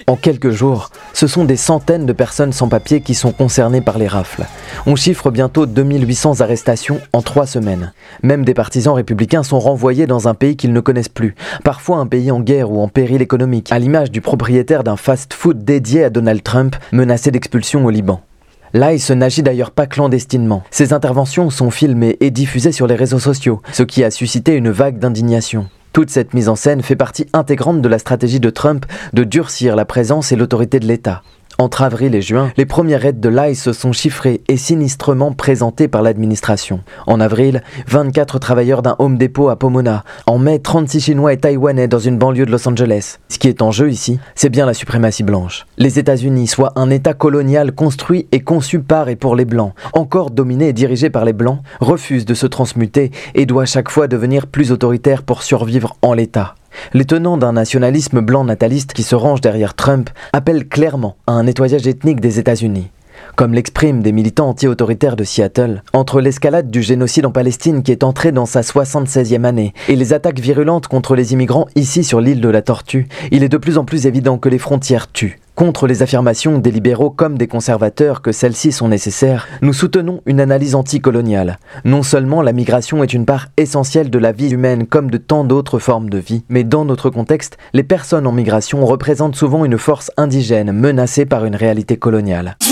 En quelques jours, ce sont des centaines de personnes sans papier qui sont concernées par les rafles. On chiffre bientôt 2800 arrestations en 3 semaines. Même des partisans républicains sont renvoyés dans un pays qu'ils ne connaissent plus, parfois un pays en guerre ou en péril économique, à l'image du propriétaire d'un fast-food dédié à Donald Trump, menacé d'expulsion au Liban. L'ICE n'agit d'ailleurs pas clandestinement. Ses interventions sont filmées et diffusées sur les réseaux sociaux, ce qui a suscité une vague d'indignation. Toute cette mise en scène fait partie intégrante de la stratégie de Trump de durcir la présence et l'autorité de l'État. Entre avril et juin, les premiers raids de l'ICE sont chiffrés et sinistrement présentés par l'administration. En avril, 24 travailleurs d'un Home Depot à Pomona. En mai, 36 Chinois et Taïwanais dans une banlieue de Los Angeles. Ce qui est en jeu ici, c'est bien la suprématie blanche. Les États-Unis, soit un État colonial construit et conçu par et pour les Blancs, encore dominé et dirigé par les Blancs, refuse de se transmuter et doit chaque fois devenir plus autoritaire pour survivre en l'État. Les tenants d'un nationalisme blanc nataliste qui se range derrière Trump appellent clairement à un nettoyage ethnique des États-Unis. Comme l'expriment des militants anti-autoritaires de Seattle, entre l'escalade du génocide en Palestine qui est entré dans sa 76e année et les attaques virulentes contre les immigrants ici sur l'île de la Tortue, il est de plus en plus évident que les frontières tuent. Contre les affirmations des libéraux comme des conservateurs que celles-ci sont nécessaires, nous soutenons une analyse anticoloniale. Non seulement la migration est une part essentielle de la vie humaine comme de tant d'autres formes de vie, mais dans notre contexte, les personnes en migration représentent souvent une force indigène menacée par une réalité coloniale.